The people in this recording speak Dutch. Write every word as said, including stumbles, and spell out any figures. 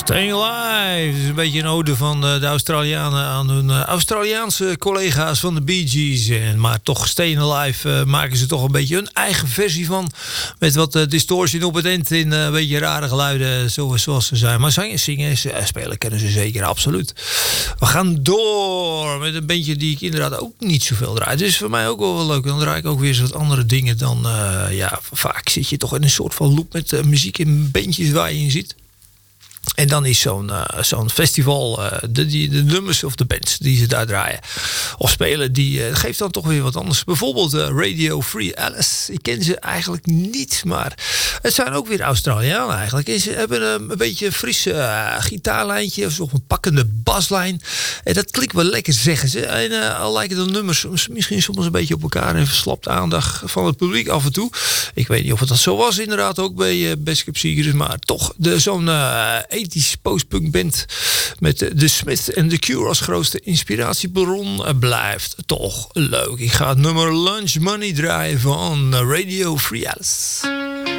Staying Alive. Het is een beetje een ode van de Australianen aan hun Australiaanse collega's van de Bee Gees. En, maar toch, Staying Alive uh, maken ze toch een beetje hun eigen versie van. Met wat uh, distortion op het eind in uh, een beetje rare geluiden zoals, zoals ze zijn. Maar zingen, zingen, spelen kennen ze zeker, absoluut. We gaan door met een bandje die ik inderdaad ook niet zoveel draai. Dus voor mij ook wel, wel leuk. Dan draai ik ook weer eens wat andere dingen dan... Uh, ja, vaak zit je toch in een soort van loop met uh, muziek in bandjes waar je in zit. En dan is zo'n, uh, zo'n festival, uh, de, die, de nummers of de bands die ze daar draaien of spelen, die uh, geeft dan toch weer wat anders. Bijvoorbeeld uh, Radio Free Alice. Ik ken ze eigenlijk niet, maar het zijn ook weer Australianen eigenlijk. En ze hebben uh, een beetje een frisse uh, gitaarlijntje of zo'n pakkende baslijn. En dat klinkt wel lekker, zeggen ze. En uh, al lijken de nummers misschien soms een beetje op elkaar en verslapt aandacht van het publiek af en toe. Ik weet niet of het dat zo was inderdaad ook bij uh, Best Kept Secrets, maar toch de, zo'n... Uh, ethisch postpunk band met The Smith en The Cure als grootste inspiratiebron blijft toch leuk. Ik ga het nummer Lunch Money draaien van Radio Free Alice.